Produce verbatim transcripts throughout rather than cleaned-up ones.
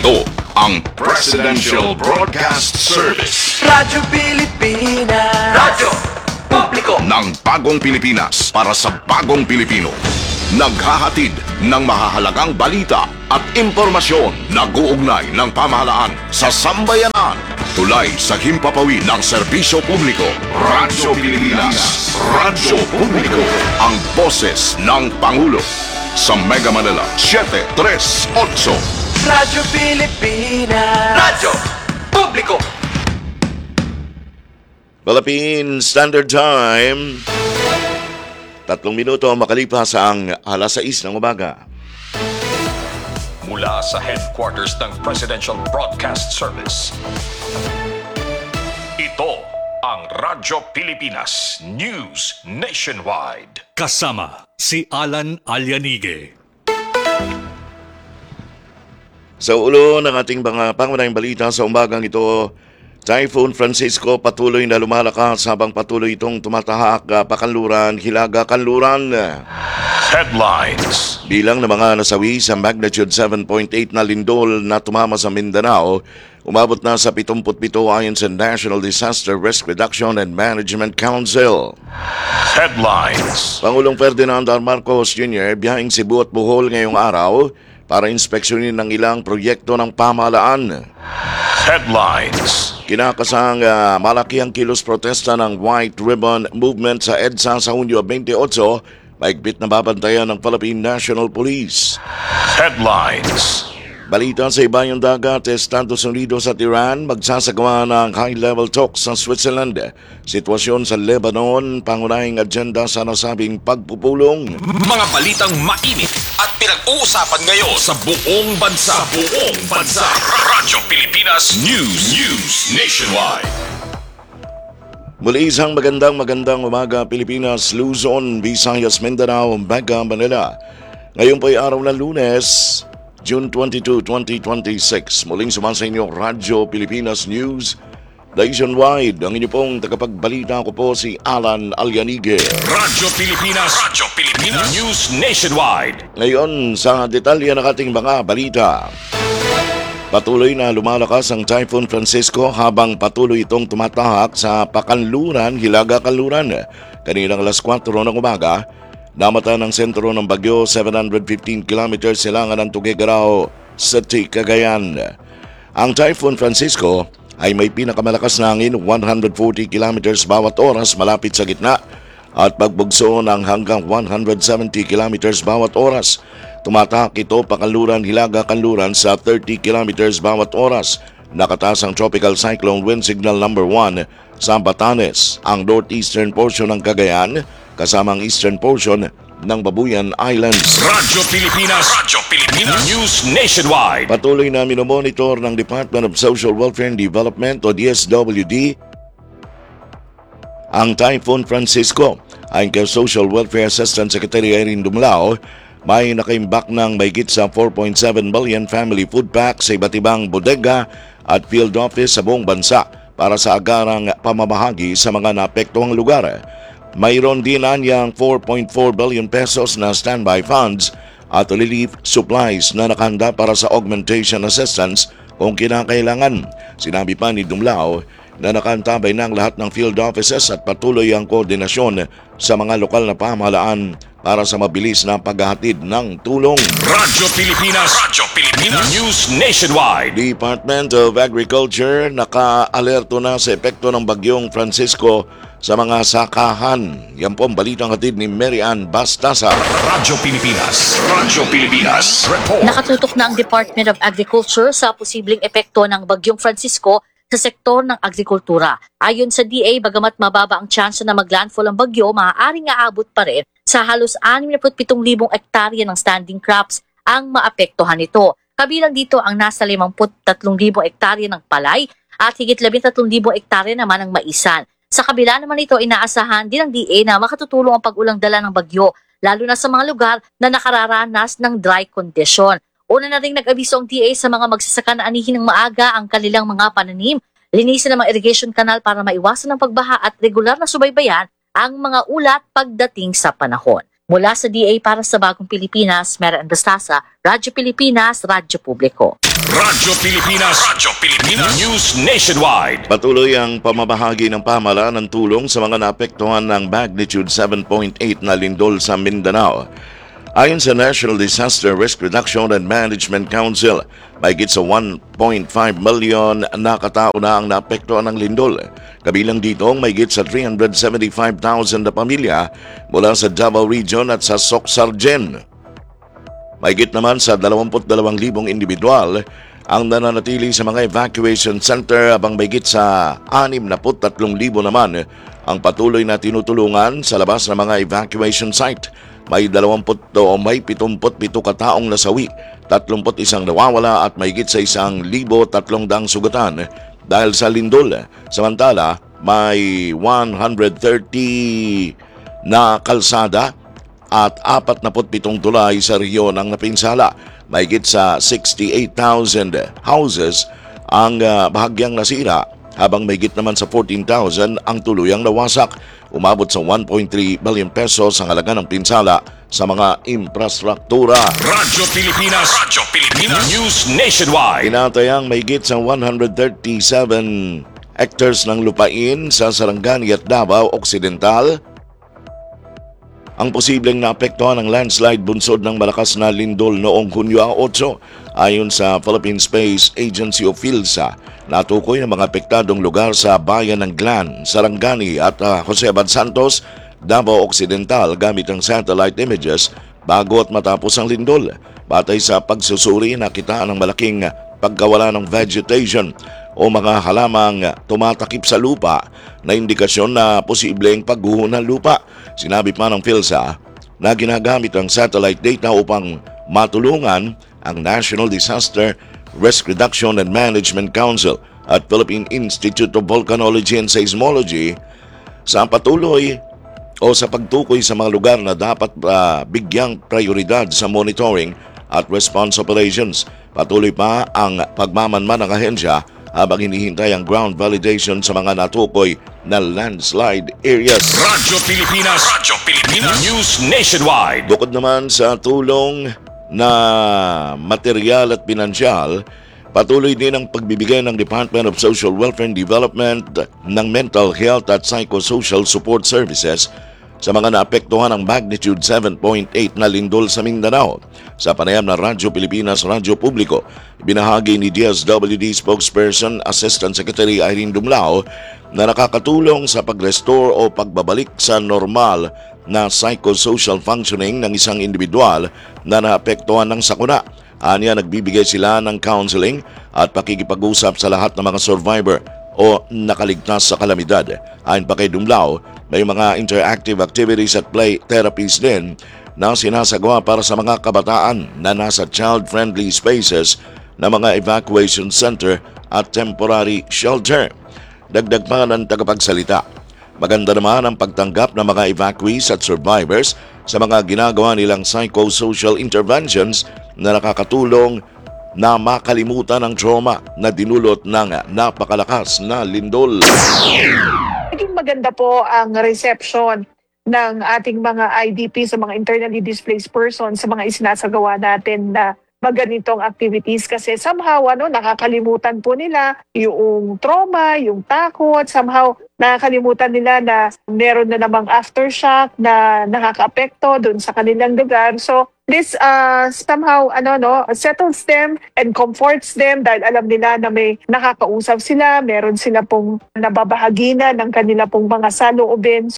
Ito ang Presidential Broadcast Service. Radyo Pilipinas. Radyo Publiko Ng bagong Pilipinas para sa bagong Pilipino. Naghahatid ng mahahalagang balita at impormasyon na guugnay ng pamahalaan sa sambayanan. Tulay sa himpapawid ng serbisyo publiko. Radyo Pilipinas. Radyo Publiko. Ang boses ng Pangulo. Sa Mega Manila, seven three eight. Radyo Pilipinas. Radyo Publiko. Philippine Standard Time. Tatlong minuto makalipas ang alas sais ng umaga. Mula sa headquarters ng Presidential Broadcast Service. Ito ang Radyo Pilipinas News Nationwide. Kasama si Alan Alianige. Sa ulo ng ating mga pangunahing balita sa umagang ito, Typhoon Francisco patuloy na lumalakas habang patuloy itong tumatahak uh, Pakanluran, Hilaga, Kanluran. Headlines. Bilang ng mga nasawi sa magnitude seven point eight na lindol na tumama sa Mindanao, umabot na sa seventy-seven ayon sa National Disaster Risk Reduction and Management Council. Headlines. Pangulong Ferdinand R. Marcos Junior biyaheng Cebu at Bohol ngayong araw para inspeksyonin ng ilang proyekto ng pamahalaan. Headlines. Kinakasang uh, malaki ang kilos protesta ng White Ribbon Movement sa EDSA sa Hunyo twenty-eight, maigpit na babantayan ng Philippine National Police. Headlines. Balita sa ibayong dagat, Estados Unidos at Iran magsasagawa ng high-level talks sa Switzerland. Sitwasyon sa Lebanon, pangunahing agenda sa nasabing pagpupulong. Mga balitang mainit at pinag-uusapan ngayon sa buong bansa. Sa buong bansa. Radyo Pilipinas News. News Nationwide. Muli isang magandang magandang umaga, Pilipinas, Luzon, Visayas, Mindanao, Mega Manila. Ngayon po'y araw ng Lunes, June twenty-second, twenty twenty-six. Muling sumasa inyo Radyo Pilipinas News Nationwide. Ang inyo pong tagapagbalita ko po si Alan Alianige. Radyo Pilipinas. Radyo Pilipinas News Nationwide. Ngayon sa detalye ng ating mga balita. Patuloy na lumalakas ang Typhoon Francisco habang patuloy itong tumatahak sa Pakanluran, Hilaga, Kanluran. Kaninang alas kwatro ng umaga, namata ng sentro ng bagyo seven hundred fifteen kilometers silangan ng Tuguegarao City, Cagayan. Ang Typhoon Francisco ay may pinakamalakas na hangin one hundred forty kilometers bawat oras malapit sa gitna at pagbugso ng hanggang one hundred seventy kilometers bawat oras. Tumatak ito Pakanluran, Hilaga, Kanluran sa thirty kilometers bawat oras. Nakataas ang Tropical Cyclone Wind Signal number one sa Batanes, ang northeastern portion ng Cagayan, kasama ang eastern portion ng Babuyan Islands. Radyo Pilipinas. Radyo Pilipinas News Nationwide. Patuloy na minomonitor ng Department of Social Welfare and Development o D S W D ang Typhoon Francisco. Ayon kay Social Welfare Assistant Secretary Irene Dumlao, may nakaimbak ng mahigit sa four point seven million family food packs sa iba't ibang bodega at field office sa buong bansa para sa agarang pamamahagi sa mga naapektuhang lugar. Mayroon din anyang four point four billion pesos na standby funds at relief supplies na nakahanda para sa augmentation assistance kung kinakailangan. Sinabi pa ni Dumlao na nakaantabay na ang lahat ng field offices at patuloy ang koordinasyon sa mga lokal na pamahalaan para sa mabilis na paghahatid ng tulong. Radyo Pilipinas. Radyo Pilipinas News Nationwide. Department of Agriculture naka-alerto na sa epekto ng bagyong Francisco sa mga sakahan. Yan po ang balitang hatid ni Mary Ann Bastasa. Radyo Pilipinas. Radyo Pilipinas. Report. Nakatutok na ang Department of Agriculture sa posibleng epekto ng bagyong Francisco sa sektor ng agrikultura. Ayon sa D A, bagamat mababa ang tsansa na maglandfall ang bagyo, maaaring aabot pa rin sa halos sixty-seven thousand ektarya ng standing crops ang maapektuhan nito. Kabilang dito ang nasa fifty-three thousand ektarya ng palay at higit thirteen thousand ektarya naman ng maisan. Sa kabila naman nito, inaasahan din ng D A na makatutulong ang pag-ulang dala ng bagyo, lalo na sa mga lugar na nakararanas ng dry condition. Una na rin nag-abiso ang D A sa mga magsasaka na anihin ng maaga ang kanilang mga pananim, linisin ang mga irrigation canal para maiwasan ang pagbaha at regular na subaybayan ang mga ulat pagdating sa panahon. Mula sa D A para sa Bagong Pilipinas, Mera Anastasa, Radyo Pilipinas, Radyo Publiko. Radyo Pilipinas, Radyo Pilipinas News Nationwide. Patuloy ang pamamahagi ng pamahalaan ng tulong sa mga naapektuhan ng magnitude seven point eight na lindol sa Mindanao. Ayon sa National Disaster Risk Reduction and Management Council, mahigit sa one point five million na katao na ang naapektuhan ng lindol. Kabilang dito ang mahigit sa three hundred seventy-five thousand na pamilya mula sa Davao Region at sa Soc-Sargen. Mahigit naman sa dalawampu't dalawang libong individual ang nananatili sa mga evacuation center habang mahigit sa anim na tatlong libo naman ang patuloy na tinutulungan sa labas ng mga evacuation site. May dalawamput o may pitumput pito kataong nasawi, tatlumput isang nawawala at mahigit sa isang libo tatlong daang sugatan dahil sa lindol. Samantala, may one hundred thirty na kalsada at apat na pitong tulay sa rehiyon ang napinsala. Mahigit sa sixty-eight thousand houses ang uh, bahagyang nasira habang mahigit naman sa fourteen thousand ang tuluyang nawasak. Umabot sa one point three billion pesos ang halaga ng pinsala sa mga infrastruktura. Radyo Pilipinas, Radyo Pilipinas News Nationwide. Tinatayang mahigit sa one hundred thirty-seven hectares ng lupain sa Sarangani at Davao Occidental ang posibleng naapektuhan ng landslide bunsod ng malakas na lindol noong Hunyo eight. Ayon sa Philippine Space Agency o PhilSA, natukoy ng mga apektadong lugar sa bayan ng Glan, Sarangani at uh, Jose Abad Santos, Davao Occidental gamit ang satellite images bago at matapos ang lindol. Batay sa pagsusuri, nakita ng malaking pagkawala ng vegetation o mga halamang tumatakip sa lupa na indikasyon na posibleng pagguho ng lupa. Sinabi pa ng PhilSA na ginagamit ang satellite data upang matulungan ang National Disaster Risk Reduction and Management Council at Philippine Institute of Volcanology and Seismology sa patuloy o sa pagtukoy sa mga lugar na dapat uh, bigyang prioridad sa monitoring at response operations. Patuloy pa ang pagmamanman ng ahensya habang hinihintay ang ground validation sa mga natukoy na landslide areas. Radyo Pilipinas, Radyo Pilipinas News Nationwide. Bukod naman sa tulong na material at pinansyal, patuloy din ang pagbibigay ng Department of Social Welfare and Development ng mental health at psychosocial support services sa mga naapektuhan ng magnitude seven point eight na lindol sa Mindanao. Sa panayam ng Radyo Pilipinas, Radyo Publiko, binahagi ni D S W D spokesperson Assistant Secretary Irene Dumlao na nakakatulong sa pag-restore o pagbabalik sa normal na psychosocial functioning ng isang individual na naapektuhan ng sakuna. Anya, nagbibigay sila ng counseling at pakikipag-usap sa lahat ng mga survivor o nakaligtas sa kalamidad. Ayon pa kay Dumlao, may mga interactive activities at play therapies din na sinasagawa para sa mga kabataan na nasa child-friendly spaces na mga evacuation center at temporary shelter. Dagdag pa ng tagapagsalita, maganda naman ang pagtanggap ng mga evacuees at survivors sa mga ginagawa nilang psychosocial interventions na nakakatulong na makalimutan ang trauma na dinulot ng napakalakas na lindol. Naging maganda po ang reception ng ating mga I D P sa mga internally displaced persons sa mga isinasagawa natin na maganitong activities kasi somehow ano nakakalimutan po nila yung trauma, yung takot, somehow nakakalimutan nila na meron na namang aftershock na nakakaapekto doon sa kanilang lugar. So this uh, somehow ano no settles them and comforts them dahil alam nila na may nakakausap sila, meron sila pong nababahagi na ng kanila pong mga saloobin.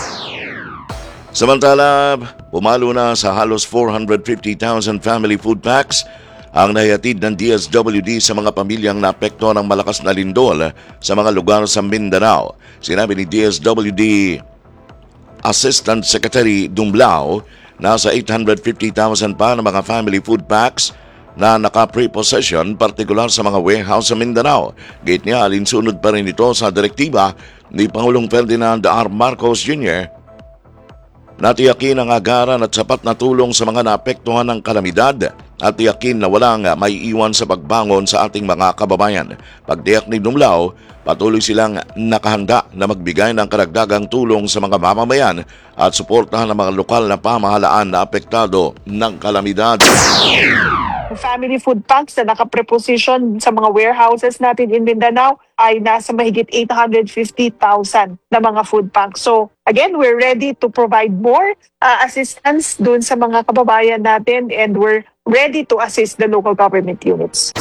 Samantala, pumalo na sa halos four hundred fifty thousand family food packs ang nahihatid ng D S W D sa mga pamilyang naapektuhan ng malakas na lindol sa mga lugar sa Mindanao. Sinabi ni D S W D Assistant Secretary Dumlao, nasa eight hundred fifty thousand pa ng mga family food packs na naka-prepossession, partikular sa mga warehouse sa Mindanao. Gate niya, alinsunod pa rin ito sa direktiba ni Pangulong Ferdinand R. Marcos Junior Natiyakin ang agaran at sapat na tulong sa mga naapektuhan ng kalamidad at tiyakin na walang may iwan sa pagbangon sa ating mga kababayan. Pagtiyak ni Dumlao, patuloy silang nakahanda na magbigay ng karagdagang tulong sa mga mamamayan at suportahan ang mga lokal na pamahalaan na apektado ng kalamidad. Family food packs na nakapreposition sa mga warehouses natin in Mindanao ay nasa mahigit eight hundred fifty thousand na mga food packs. So again, we're ready to provide more uh, assistance dun sa mga kababayan natin, and we're ready to assist the local government units.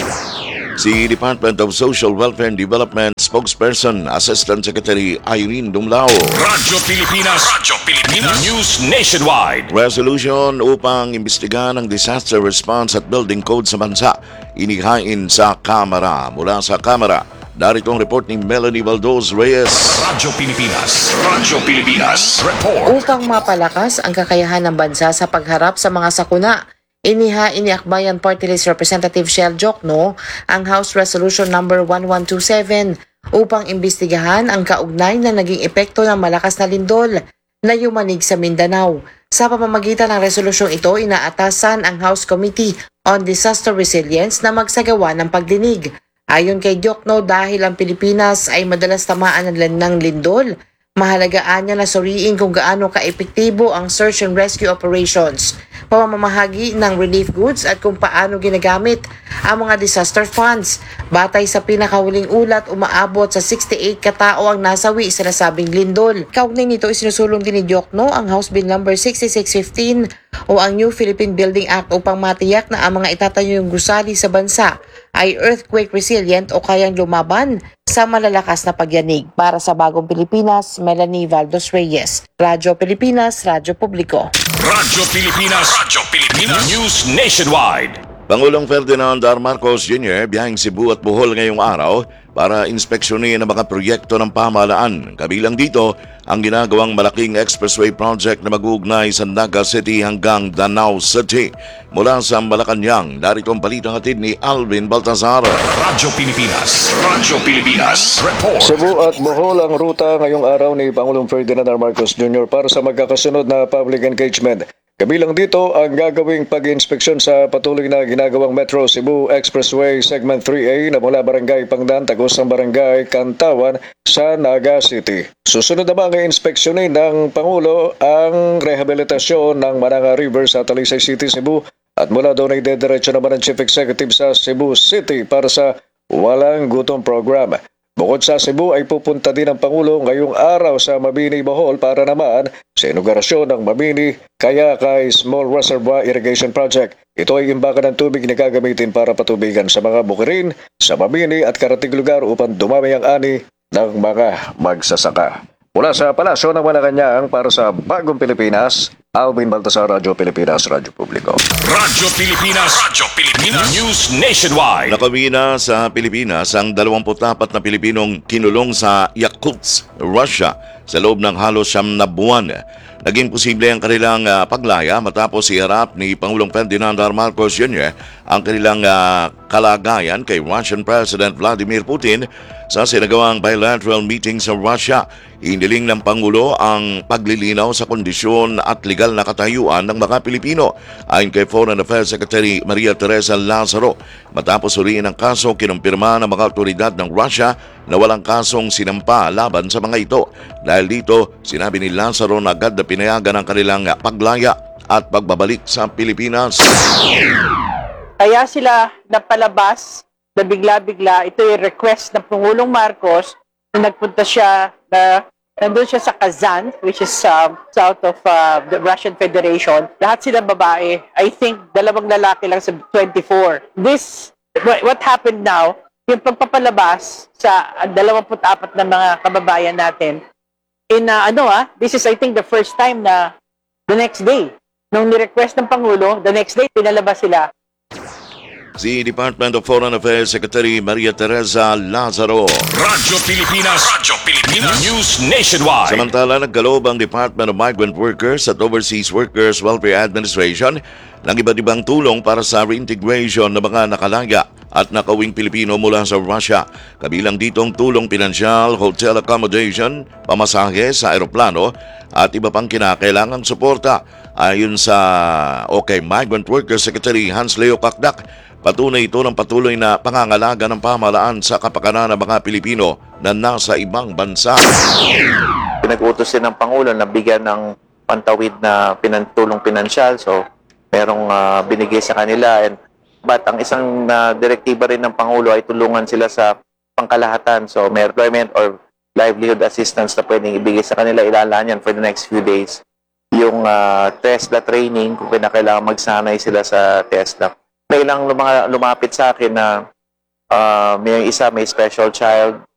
Si Department of Social Welfare and Development Spokesperson Assistant Secretary Irene Dumlao. Radyo Pilipinas, Radyo Pilipinas, News Nationwide. Resolution upang imbestigahan ang disaster response at building code sa bansa inihain sa Kamara. Mula sa Kamara, narito ang report ni Melanie Valdos Reyes. Radyo Pilipinas, Radyo Pilipinas, Report. Upang mapalakas ang kakayahan ng bansa sa pagharap sa mga sakuna, inihain ni Akbayan Party List Representative Shell Jokno ang House Resolution number one one two seven upang imbestigahan ang kaugnay na naging epekto ng malakas na lindol na yumanig sa Mindanao. Sa pamamagitan ng resolusyong ito, inaatasan ang House Committee on Disaster Resilience na magsagawa ng pagdinig. Ayon kay Jokno, dahil ang Pilipinas ay madalas tamaan ng lindol, mahalagaan niya na suriin kung gaano ka-epektibo ang search and rescue operations, pamamahagi ng relief goods at kung paano ginagamit ang mga disaster funds. Batay sa pinakahuling ulat, umaabot sa sixty-eight katao ang nasawi sa nasabing lindol. Kaugnay nito, isinusulong din ni Jokno ang House Bill number sixty-six fifteen o ang New Philippine Building Act upang matiyak na ang mga itatayong gusali sa bansa ay earthquake resilient o kayang lumaban sa malalakas na pagyanig. Para sa Bagong Pilipinas, Melanie Valdos Reyes. Radyo Pilipinas, Radyo Publiko. Radyo Pilipinas, Radyo Pilipinas, News Nationwide. Pangulong Ferdinand R. Marcos Junior biyaheng Cebu at Bohol ngayong araw para inspeksyonin ang mga proyekto ng pamahalaan. Kabilang dito ang ginagawang malaking expressway project na mag-uugnay sa Naga City hanggang Danao City. Mula sa Malacanang, narito ang balitang hatid ni Alvin Baltazar. Radyo Pilipinas, Radyo Pilipinas, Report. Cebu at Bohol ang ruta ngayong araw ni Pangulong Ferdinand R. Marcos Junior para sa magkakasunod na public engagement. Kabilang dito ang gagawing pag-inspeksyon sa patuloy na ginagawang Metro Cebu Expressway Segment three A na mula Barangay Pangdan tagos ng Barangay Kantawan sa Naga City. Susunod naman ang inspeksyonin ng Pangulo ang rehabilitasyon ng Mananga River sa Talisay City, Cebu, at mula doon ay dediretso naman ang Chief Executive sa Cebu City para sa Walang Gutom Program. Bukod sa Cebu ay pupunta din ang Pangulo ngayong araw sa Mabini, Bohol para naman sa inaugurasyon ng Mabini Kayakay Small Reservoir Irrigation Project. Ito ay imbakan ng tubig na gagamitin para patubigan sa mga bukirin sa Mabini at karating lugar upang dumami ang ani ng mga magsasaka. Mula sa Palasyo ng Malacanang para sa Bagong Pilipinas, Alvin Baltasar, Radyo Pilipinas, Radyo Publiko. Radyo Pilipinas, Radyo Pilipinas, News Nationwide. Nakauwi na sa Pilipinas ang dalawampu't apat na Pilipinong kinulong sa Yakutsk, Russia sa loob ng halos siyam na buwan. Naging posible ang kanilang uh, paglaya matapos iharap ni Pangulong Ferdinand R. Marcos Junior ang kanilang uh, kalagayan kay Russian President Vladimir Putin sa sinagawang bilateral meeting sa Russia. Iniling ng Pangulo ang paglilinaw sa kondisyon at legal na katayuan ng mga Pilipino ayon kay Foreign Affairs Secretary Maria Teresa Lazaro. Matapos suriin ang kaso, kinumpirma ng mga otoridad ng Russia na walang kasong sinampa laban sa mga ito. Dahil dito, sinabi ni Lazaro na agad na pinayagan ang kanilang paglaya at pagbabalik sa Pilipinas. Kaya sila napalabas na bigla-bigla. Ito yung request ng Pangulong Marcos na nagpunta siya na nandun siya sa Kazan, which is uh, south of uh, the Russian Federation. Lahat sila babae. I think dalawang lalaki lang sa twenty-four. This, what happened now, yung pagpapalabas sa uh, dalawampu't apat na mga kababayan natin, in uh, ano ah, this is I think the first time na the next day, nung ni-request ng Pangulo, the next day, pinalabas sila. Si Department of Foreign Affairs Secretary Maria Teresa Lazaro. Radyo Pilipinas, Radyo Pilipinas, News Nationwide. Samantala, nagkaloob ang Department of Migrant Workers at Overseas Workers Welfare Administration ng iba't ibang tulong para sa reintegration ng mga nakalaya at nakawing Pilipino mula sa Russia. Kabilang ditong tulong pinansyal, hotel accommodation, pamasahe sa aeroplano at iba pang kinakailangang suporta. Ayon sa OK Migrant Workers Secretary Hans Leo Kakdak, patunay ito ng patuloy na pangangalaga ng pamahalaan sa kapakanan ng mga Pilipino na nasa ibang bansa. Pinag-utos din ng Pangulo na bigyan ng pantawid na pinantulong pinansyal. So, merong uh, binigay sa kanila. And, but ang isang uh, direktiba rin ng Pangulo ay tulungan sila sa pangkalahatan. So, may employment or livelihood assistance na pwedeng ibigay sa kanila. Ilalaan yan for the next few days. Yung uh, TESDA training, kung kailangan magsanay sila sa TESDA. May ilang luma- lumapit sa akin na uh, may isa may special child